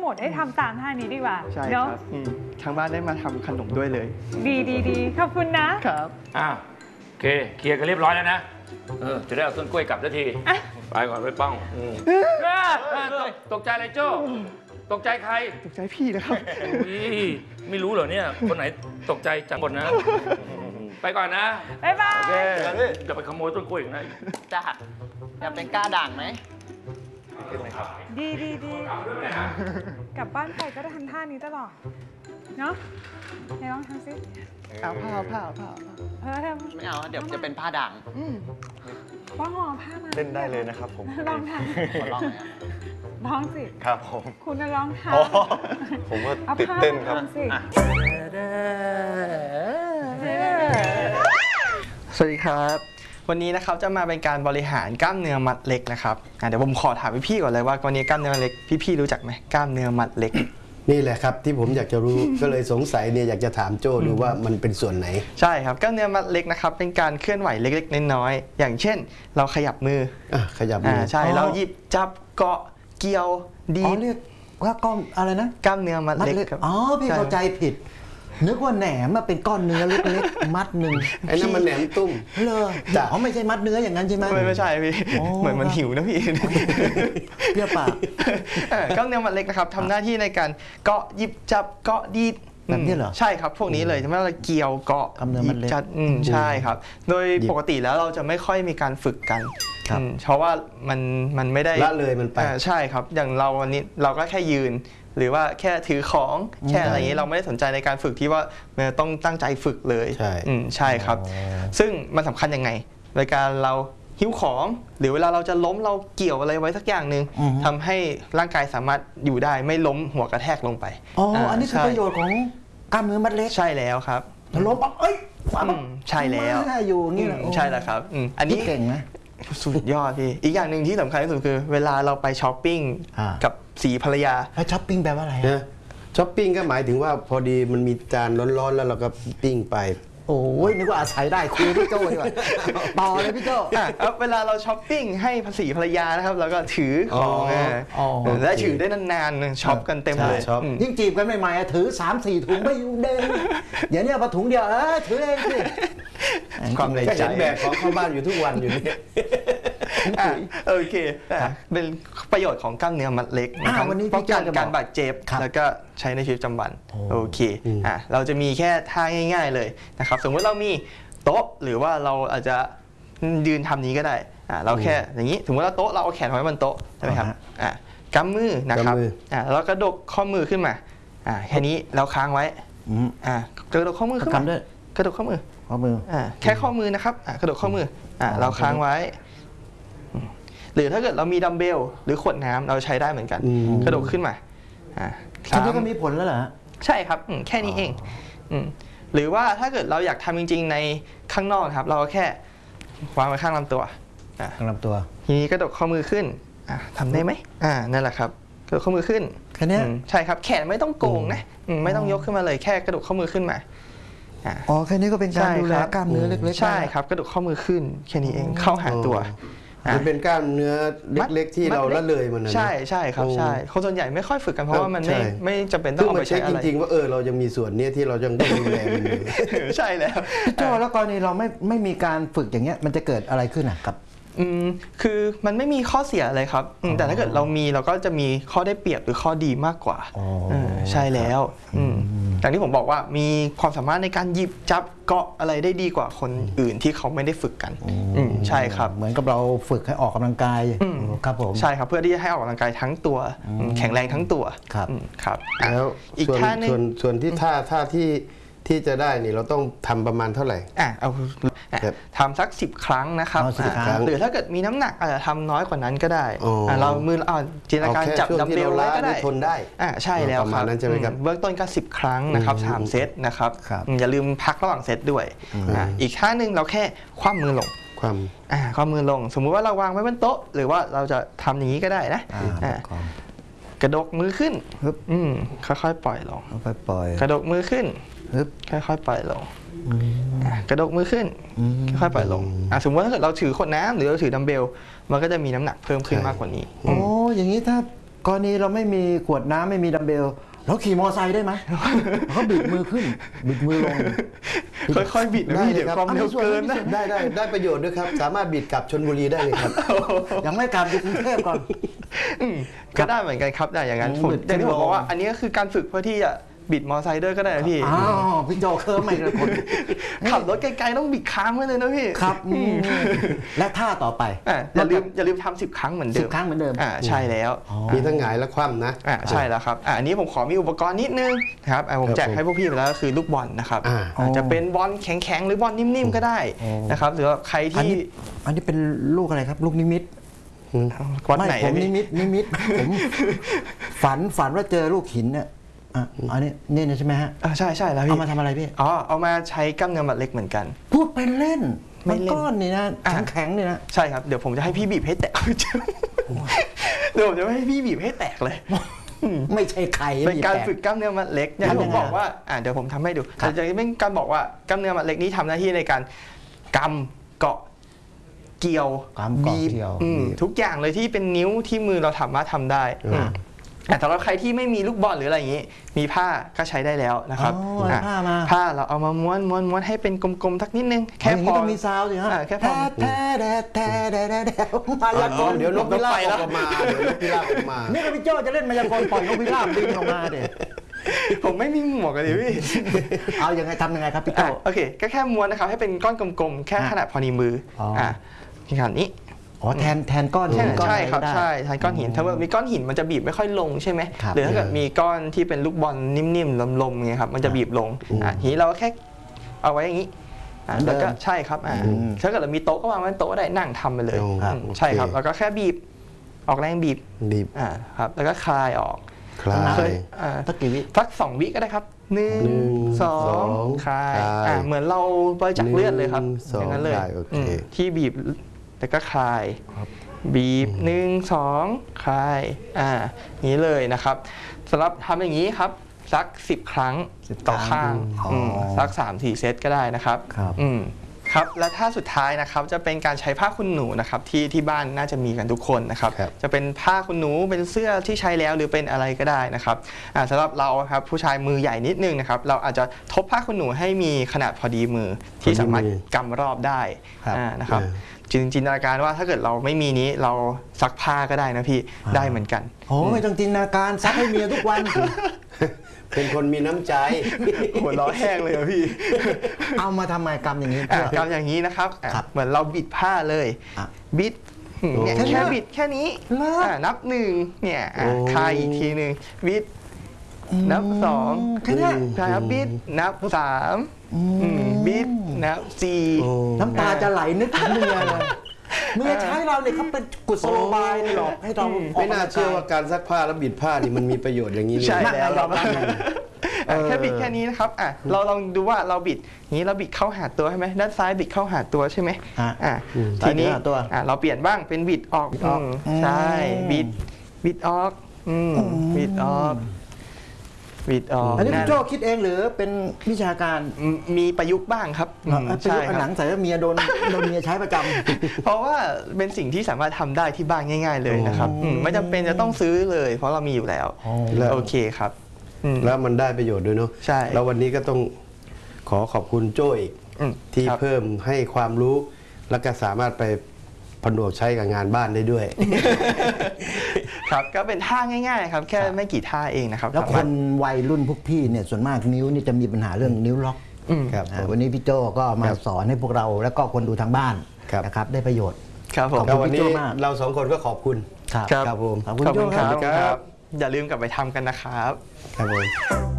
หมดได้ทำตามท่านี้ดีกว่าใช่ครับทางบ้านได้มาทำขนมด้วยเลยดีขอบคุณนะครับโอเคเคลียร์กันเรียบร้อยแล้วนะจะได้เอาต้นกล้วยกลับสักทีไปก่อนไปป้องตกใจอะไรโจ้ตกใจใครตกใจพี่นะครับไม่รู้เหรอเนี่ยคนไหนตกใจจังหมดนะไปก่อนนะบ๊ายบายโอเคจะไปขโมยต้นกล้วยอีกนะจ้าอยากเป็นกล้าด่างไหมดีกลับบ้านไปก็จะทำท่านี้ตลอดเนาะไหนลองทำซิเอาผ้าทำไม่เอาเดี๋ยวจะเป็นผ้าด่างว่าห่อผ้ามาเล่นได้เลยนะครับผมลองทำลองเลยลองสิครับผมคุณจะลองทำผมว่าติดเต้นครับสวัสดีครับวันนี้นะครับจะมาเป็นการบริหารกล้ามเนื้อมัดเล็กนะครับเดี๋ยวผมขอถามพี่ๆก่อนเลยว่าวันนี้กล้ามเนื้อมัดเล็กพี่ๆรู้จักไหมกล้ามเนื้อมัดเล็กนี่แหละครับที่ผมอยากจะรู้ ก็เลยสงสัยเนี่ยอยากจะถามโจ้ดูว่ามันเป็นส่วนไหนใช่ครับกล้ามเนื้อมัดเล็กนะครับเป็นการเคลื่อนไหวเล็กๆน้อยๆอย่างเช่นเราขยับมือขยับมือใช่เราหยิบจับเกาะเกี่ยวดีเรียกว่ากล้องอะไรนะกล้ามเนื้อมัดเล็กอ๋อพี่เข้าใจผิดนึกว่าแหนมมาเป็นก้อนเนื้อเล็กๆมัดหนึ่งไอ้นั่นมันแหนมตุ้มเลยอ๋อไม่ใช่มัดเนื้ออย่างนั้นใช่ไหมไม่ใช่พี่เหมือนมันหิวนะพี่เปรี้ยวปากกล้ามเนื้อมัดเล็กนะครับทำหน้าที่ในการเกาะหยิบจับเกาะดีดแบบนี้เหรอใช่ครับพวกนี้เลยทำให้เราเกี่ยวเกาะกล้ามเนื้อมัดเล็กใช่ครับโดยปกติแล้วเราจะไม่ค่อยมีการฝึกกันเพราะว่ามันไม่ได้ละเลยมันไปใช่ครับอย่างเราวันนี้เราก็แค่ยืนหรือว่าแค่ถือของแค่อะไรอย่างนี้เราไม่ได้สนใจในการฝึกที่ว่าต้องตั้งใจฝึกเลยใช่ครับซึ่งมันสำคัญยังไงในการเราหิ้วของหรือเวลาเราจะล้มเราเกี่ยวอะไรไว้สักอย่างหนึ่งทำให้ร่างกายสามารถอยู่ได้ไม่ล้มหัวกระแทกลงไปอันนี้คือประโยชน์ของกล้ามเนื้อมัดเล็กใช่แล้วครับถ้าล้มปั๊บใช่แล้วอยู่นี่แหละใช่แล้วครับอันนี้เก่งนะสุดยอดพี่อีกอย่างหนึ่งที่สำคัญที่สุดคือเวลาเราไปช้อปปิ้งกับสีภรรยาช้อปปิ้งแปลว่าอะไรช้อปปิ้งก็หมายถึงว่าพอดีมันมีจานร้อนๆแล้วเราก็ปิ้งไปโอ้ยนึกว่าอาศัยได้คุยพี่โจ้ดีกว่าต่อเลยพี่โจ้เวลาเราช้อปปิ้งให้ภาษีภรรยานะครับแล้วก็ถือของและถือได้นานๆช็อปกันเต็มเลยยิ่งจีบกันใหม่ๆถือ 3-4 ถุงไม่อยู่เด้งอย่างนี้พอถุงเดียวถือเองสิความในใจแบกของเข้าบ้านอยู่ทุกวันอยู่นี่โอเคเป็นประโยชน์ของกล้ามเนื้อมัดเล็กนะครับป้องกันการบาดเจ็บแล้วก็ใช้ในชีวิตประจำวันโอเคเราจะมีแค่ท่าง่ายๆเลยนะครับสมมติเรามีโต๊ะหรือว่าเราอาจจะยืนทำนี้ก็ได้เราแค่อย่างนี้สมมติว่าโต๊ะเราเอาแขนไว้บนโต๊ะใช่ไหมครับกำมือนะครับแล้วกระดกข้อมือขึ้นมาแค่นี้เราค้างไว้กระดกข้อมือขึ้นมากระดกข้อมือแค่ข้อมือนะครับกระดกข้อมือเราค้างไว้หรือถ้าเกิดเรามีดัมเบลหรือขวดน้ำเราใช้ได้เหมือนกันกระดกขึ้นมาแค่นี้ก็มีผลแล้วเหรอใช่ครับแค่นี้เองหรือว่าถ้าเกิดเราอยากทำจริงๆในข้างนอกครับเราก็แค่วางไว้ข้างลำตัวข้างลำตัวทีนี้กระดกข้อมือขึ้นทำได้ไหมนั่นแหละครับกระดกข้อมือขึ้นแค่นี้ใช่ครับแขนไม่ต้องโกงนะไม่ต้องยกขึ้นมาเลยแค่กระดกข้อมือขึ้นมาแค่นี้ก็เป็นการดูแลกล้ามเนื้อเล็กๆใช่ครับกระดกข้อมือขึ้นแค่นี้เองเข้าหาตัวมันเป็นกล้ามเนื้อเล็กๆที่เราละเลยมันนะใช่ครับใช่คนส่วนใหญ่ไม่ค่อยฝึกกันเพราะว่ามันไม่จำเป็นต้องเอาไปใช้อะไรจริงๆว่าเรายังมีส่วนนี้ที่เรายังต้องดูแลมันอยู่ใช่แล้วพี่โจ้แล้วกรณีเราไม่มีการฝึกอย่างเงี้ยมันจะเกิดอะไรขึ้นครับคือมันไม่มีข้อเสียอะไรครับแต่ถ้าเกิดเรามีเราก็จะมีข้อได้เปรียบหรือข้อดีมากกว่าใช่แล้วอย่างที่ผมบอกว่ามีความสามารถในการหยิบจับเกาะอะไรได้ดีกว่าคนอื่นที่เขาไม่ได้ฝึกกันใช่ครับเหมือนกับเราฝึกให้ออกกำลังกายครับผมใช่ครับเพื่อที่จะให้ออกกำลังกายทั้งตัวแข็งแรงทั้งตัวครับแล้วอีกท่านึงส่วนที่ท่าที่จะได้นี่เราต้องทำประมาณเท่าไหร่เอาทำสัก10 ครั้งนะครับหรือถ้าเกิดมีน้ำหนักอาจจะทำน้อยกว่านั้นก็ได้เรามือจินตนาการจับดัมเบลไว้ก็ได้ทนได้ใช่แล้วครับเบื้องต้นก็10 ครั้งนะครับ3 เซตนะครับอย่าลืมพักระหว่างเซตด้วยอีกท่านึงเราแค่คว่ำมือลงคว่ำมือลงสมมุติว่าเราวางไว้บนโต๊ะหรือว่าเราจะทำอย่างนี้ก็ได้นะกระดกมือขึ้นค่อยๆปล่อยลงกระดกมือขึ้นค่อยๆปล่อยลงกระดกมือขึ้นค่อยๆปล่อยลงสมมติว่าถ้าเกิดเราถือขวดน้ำหรือเราถือดัมเบลมันก็จะมีน้ำหนักเพิ่มขึ้นมากกว่านี้โอ้อย่างนี้ถ้ากรณีเราไม่มีขวดน้ำไม่มีดัมเบลเราขี่มอไซค์ได้ไหมเขาบิดมือขึ้นบิดมือลงค่อยๆบิดนะพี่เดี๋ยวความเร็วเกินนะได้ประโยชน์ด้วยครับ สามารถบิดกลับชลบุรีได้เลยครับยังไม่กลับอยู่กรุงเทพก่อนก็ได้เหมือนกันครับได้อย่างนั้นผมบิดอย่างที่ผมบอกว่าขึ้นลงอันนี้ก็คือการฝึกเพื่อที่จะบิดมอไซค์ด้วยก็ได้นะพี่อ้าวพี่โจเคิร์มไม่ละคนขับรถไกลๆต้องบิดค้างไว้เลยนะพี่ครับและท่าต่อไปอย่าลืมทำ10 ครั้งเหมือนเดิม 10 ครั้งเหมือนเดิมใช่แล้วมีทั้งหงายและคว่ำนะใช่แล้วครับอันนี้ผมขอมีอุปกรณ์นิดนึงนะครับผมแจกให้พวกพี่ไปแล้วก็คือลูกบอลนะครับ อาจจะเป็นบอลแข็งๆหรือบอลนิ่มๆก็ได้นะครับหรือว่าใครอันที่นี้เป็นลูกอะไรครับ ลูกนิมิตวัดไม่ไหนผมนะนิพี่มิตผมฝันว่าเจอลูกหินเนี่ยอันนี้นี่ใช่ไหมฮะใช่แล้วพี่เอามาทำอะไรพี่เอามาใช้กล้ามเนื้อมัดเล็กเหมือนกันพูดเป็นเล่นไม่มันเล่นก้อนนี่นะแข็งๆนี่นะใช่ครับเดี๋ยวผมจะให้พี่บีบให้แตก เดี๋ยวผมจะให้พี่บีบให้แตกเลยไม่ใช่ไข่เป็นการมีแปลฝึกกล้ามเนื้อมัดเล็กอย่างที่ผมบอกว่าเดี๋ยวผมทำให้ดูครับแต่จะเป็นการบอกว่ากล้ามเนื้อมัดเล็กนี้ทำหน้าที่ในการกำเกาะเกี่ยวบีบทุกอย่างเลยที่เป็นนิ้วที่มือเราสามารถทำได้แต่สำหรับใครที่ไม่มีลูกบอลหรืออะไรอย่างนี้ มีผ้าก็ใช้ได้แล้วนะครับผ้ามาผ้าเราเอามาม้วนให้เป็นกลมๆสักนิดนึงแค่อย่างพนี้อต้องมีซาวด์สิฮะแค่พอแท้มายากลเดี๋ยวนกพิราบออกมานี่ก็พี่โจ้จะเล่นมายากลปล่อยนกพิราบบินออกมาเด็ผมไม่มีหมวกเลยพี่เอายังไงทำยังไงครับพี่โจ้โอเคก็แค่ม้วนนะครับให้เป็นก้อนกลมๆแค่ขนาดพอดีมือขนาดนี้อ๋อแทนก้อนใช่ครับใช่แทนก้อนหินถ้ามีก้อนหินมันจะบีบไม่ค่อยลงใช่ไหมครับหรือถ้าเกิดมีก้อนที่เป็นลูกบอลนิ่มๆลมๆเงี้ยครับมันจะบีบลงทีนี้เราก็แค่เอาไว้อย่างนี้แล้วก็ใช่ครับถ้าเกิดเรามีโต๊ะก็วางไว้บนโต๊ะได้นั่งทำไปเลยใช่ครับแล้วก็แค่บีบออกแรงบีบครับแล้วก็คลายออกคลายสักกี่วิสัก2 วิก็ได้ครับ1 2คลายเหมือนเราบริจาคเลือดเลยครับอย่างนั้นเลยที่บีบแล้วก็คลายบีบ1 2คลายนี้เลยนะครับสำหรับทำอย่างนี้ครับสัก10 ครั้งต่อข้างสัก 3-4 เซตก็ได้นะครับครับและท่าสุดท้ายนะครับจะเป็นการใช้ผ้าขนหนูนะครับที่บ้านน่าจะมีกันทุกคนนะครับจะเป็นผ้าขนหนูเป็นเสื้อที่ใช้แล้วหรือเป็นอะไรก็ได้นะครับสำหรับเราครับผู้ชายมือใหญ่นิดนึงนะครับเราอาจจะทบผ้าขนหนูให้มีขนาดพอดีมือที่สามารถกำรอบได้นะครับจินตนาการว่าถ้าเกิดเราไม่มีนี้เราซักผ้าก็ได้นะพี่ได้เหมือนกันโอ้ไม่ต้องจินตนาการซักให้เมียทุกวันเป็นคนมีน้ำใจหัวล้อแห้งเลยอะพี่เอามาทำไมกำอย่างนี้กำอย่างนี้นะครับเหมือนเราบิดผ้าเลยบิดเนี่ยแค่บิดแค่นี้นับ1เนี่ยคลายอีกทีหนึ่งบิดนับ2 แค่นี้ครับบิดนับ3บิดนับ4 น้ำตาจะไหลนึกถึงเมียเลยเมียใช้เราเนี่ยเขาเป็นกุศโลบายหรอกให้เราไม่น่าเชื่อว่าการซักผ้าแล้วบิดผ้านี่มันมีประโยชน์อย่างนี้เลยใช่แล้วแค่บิดแค่นี้นะครับเราลองดูว่าเราบิดนี้เราบิดเข้าหาตัวใช่ไหมด้านซ้ายบิดเข้าหาตัวใช่ไหมทีนี้เราเปลี่ยนบ้างเป็นบิดออกใช่บิดออกบิดออกบิดออกอันนี้พี่โจ้คิดเองหรือเป็นวิชาการมีประยุกต์บ้างครับใช่หนังใส่ว่าเมียโดนเมียใช้ประจำเพราะว่าเป็นสิ่งที่สามารถทำได้ที่บ้านง่ายๆเลยนะครับไม่จำเป็นจะต้องซื้อเลยเพราะเรามีอยู่แล้วโอเคครับแล้วมันได้ประโยชน์ด้วยเนาะใช่แล้ววันนี้ก็ต้องขอบคุณโจ้อีกที่เพิ่มให้ความรู้แล้วก็สามารถไปผนวกใช้กับงานบ้านได้ด้วยครับก็เป็นท่าง่ายๆครับแค่ไม่กี่ท่าเองนะครับแล้วคนวัยรุ่นพวกพี่เนี่ยส่วนมากนิ้วนี่จะมีปัญหาเรื่องนิ้วล็อกครับวันนี้พี่โจ้ก็มาสอนให้พวกเราแล้วก็คนดูทางบ้านนะครับได้ประโยชน์ครับผมวันนี้เรา2 คนก็ขอบคุณครับผมขอบคุณโจ้ครับอย่าลืมกลับไปทำกันนะครับครับผม